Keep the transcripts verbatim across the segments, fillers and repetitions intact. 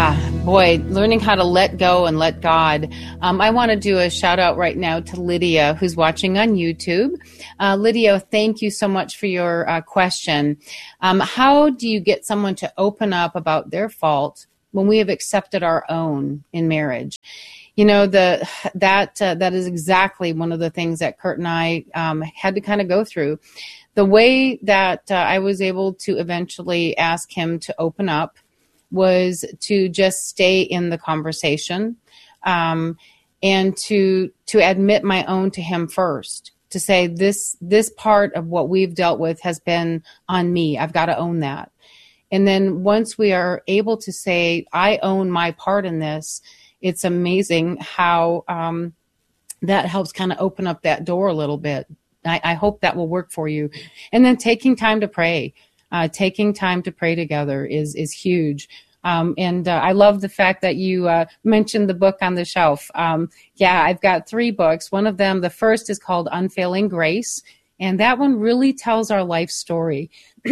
Ah, boy, learning how to let go and let God. Um, I want to do a shout out right now to Lydia, who's watching on YouTube. Uh, Lydia, thank you so much for your uh, question. Um, how do you get someone to open up about their fault when we have accepted our own in marriage? You know, the that uh, that is exactly one of the things that Kurt and I um, had to kind of go through. The way that uh, I was able to eventually ask him to open up was to just stay in the conversation, um, and to to admit my own to him first, to say this this part of what we've dealt with has been on me. I've got to own that. And then once we are able to say, I own my part in this, it's amazing how um, that helps kind of open up that door a little bit. I, I hope that will work for you. And then taking time to pray. Uh, taking time to pray together is is huge. Um, and uh, I love the fact that you uh, mentioned the book on the shelf. Um, yeah, I've got three books. One of them, the first is called Unfailing Grace. And that one really tells our life story.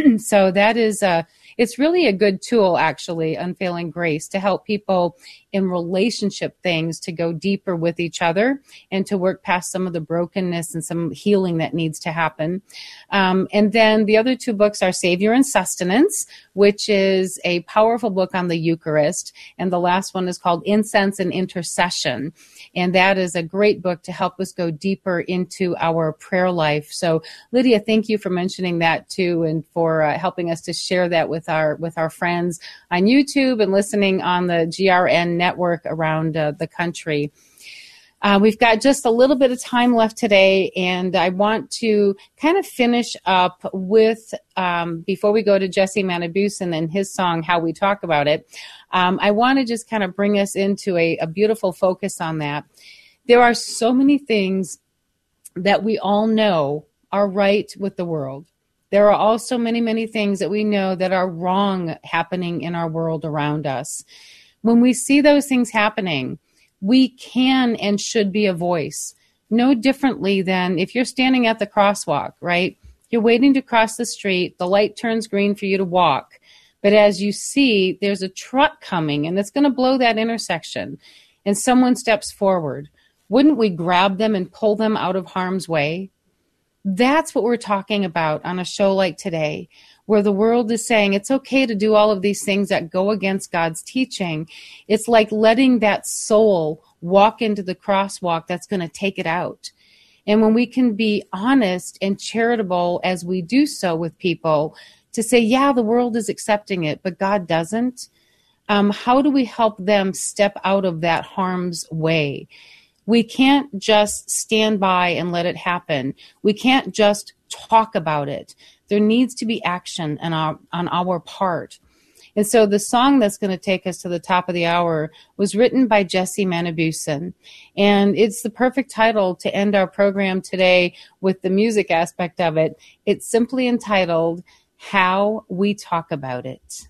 So that is, uh, it's really a good tool, actually, Unfailing Grace, to help people in relationship things to go deeper with each other and to work past some of the brokenness and some healing that needs to happen. Um, and then the other two books are Savior and Sustenance, which is a powerful book on the Eucharist. And the last one is called Incense and Intercession. And that is a great book to help us go deeper into our prayer life. So, Lydia, thank you for mentioning that too, and for uh, helping us to share that with our with our friends on YouTube and listening on the G R N network around uh, the country. Uh, we've got just a little bit of time left today, and I want to kind of finish up with, um, before we go to Jesse Manibusan and his song, How We Talk About It, um, I want to just kind of bring us into a, a beautiful focus on that. There are so many things that we all know are right with the world. There are also many, many things that we know that are wrong happening in our world around us. When we see those things happening, we can and should be a voice, no differently than if you're standing at the crosswalk, right? You're waiting to cross the street, the light turns green for you to walk, but as you see, there's a truck coming and it's going to blow that intersection, and someone steps forward. Wouldn't we grab them and pull them out of harm's way? That's what we're talking about on a show like today, where the world is saying it's okay to do all of these things that go against God's teaching. It's like letting that soul walk into the crosswalk that's going to take it out. And when we can be honest and charitable as we do so with people, to say, yeah, the world is accepting it, but God doesn't, um, how do we help them step out of that harm's way? We can't just stand by and let it happen. We can't just talk about it. There needs to be action on our, on our part. And so the song that's going to take us to the top of the hour was written by Jesse Manibusan. And it's the perfect title to end our program today with the music aspect of it. It's simply entitled, How We Talk About It.